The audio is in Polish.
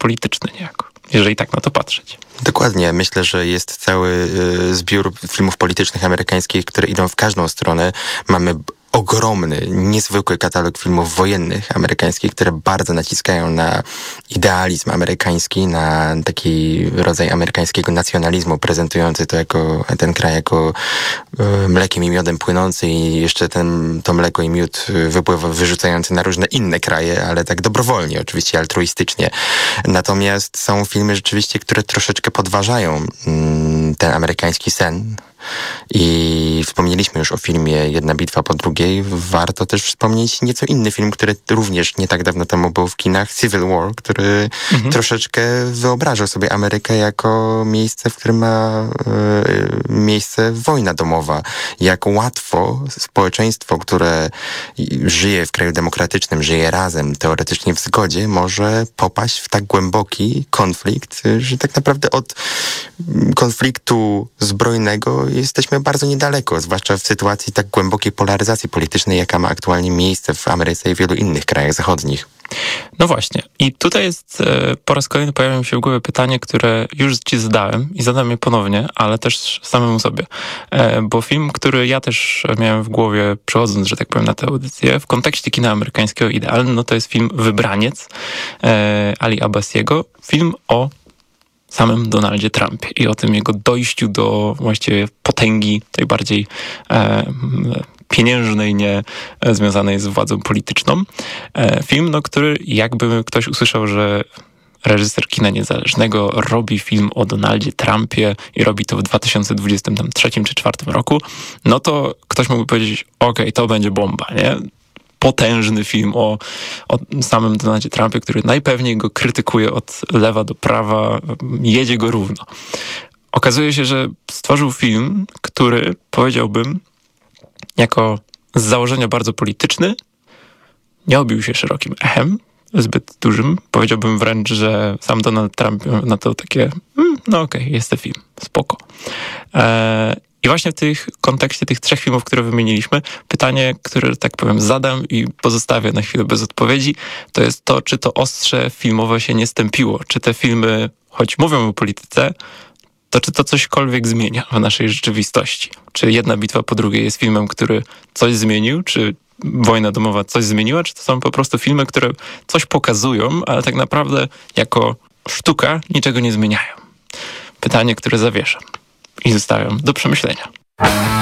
polityczny niejako, jeżeli tak na to patrzeć. Dokładnie. Myślę, że jest cały zbiór filmów politycznych amerykańskich, które idą w każdą stronę. Mamy ogromny, niezwykły katalog filmów wojennych amerykańskich, które bardzo naciskają na idealizm amerykański, na taki rodzaj amerykańskiego nacjonalizmu, prezentujący to ten kraj jako mlekiem i miodem płynący i jeszcze to mleko i miód wyrzucający na różne inne kraje, ale tak dobrowolnie, oczywiście altruistycznie. Natomiast są filmy rzeczywiście, które troszeczkę podważają ten amerykański sen. I wspomnieliśmy już o filmie Jedna bitwa po drugiej. Warto też wspomnieć nieco inny film, który również nie tak dawno temu był w kinach, Civil War, który troszeczkę wyobrażał sobie Amerykę jako miejsce, w którym ma miejsce wojna domowa. Jak łatwo społeczeństwo, które żyje w kraju demokratycznym, żyje razem, teoretycznie w zgodzie, może popaść w tak głęboki konflikt, że tak naprawdę od konfliktu zbrojnego jesteśmy bardzo niedaleko, zwłaszcza w sytuacji tak głębokiej polaryzacji politycznej, jaka ma aktualnie miejsce w Ameryce i wielu innych krajach zachodnich. No właśnie. I tutaj jest, po raz kolejny pojawia mi się w głowie pytanie, które już ci zadałem i zadam je ponownie, ale też samemu sobie. Bo film, który ja też miałem w głowie, przechodząc, że tak powiem, na tę audycję, w kontekście kina amerykańskiego idealny, no to jest film Wybraniec Ali Abbasiego. Film o samym Donaldzie Trumpie i o tym jego dojściu do właściwie potęgi tej bardziej pieniężnej, nie związanej z władzą polityczną. Film, który jakby ktoś usłyszał, że reżyser kina niezależnego robi film o Donaldzie Trumpie i robi to w 2023 czy 2024 roku, no to ktoś mógłby powiedzieć, okej, to będzie bomba, nie? Potężny film o samym Donaldzie Trumpie, który najpewniej go krytykuje od lewa do prawa, jedzie go równo. Okazuje się, że stworzył film, który, powiedziałbym, jako z założenia bardzo polityczny, nie obił się szerokim echem, zbyt dużym. Powiedziałbym wręcz, że sam Donald Trump na to takie, no okej, jest to film, spoko. I właśnie w kontekście tych 3 filmów, które wymieniliśmy, pytanie, które, tak powiem, zadam i pozostawię na chwilę bez odpowiedzi, to jest to, czy to ostrze filmowe się nie stępiło. Czy te filmy, choć mówią o polityce, to czy to cośkolwiek zmienia w naszej rzeczywistości? Czy Jedna bitwa po drugiej jest filmem, który coś zmienił? Czy Wojna domowa coś zmieniła? Czy to są po prostu filmy, które coś pokazują, ale tak naprawdę jako sztuka niczego nie zmieniają? Pytanie, które zawieszam i zostawiam do przemyślenia.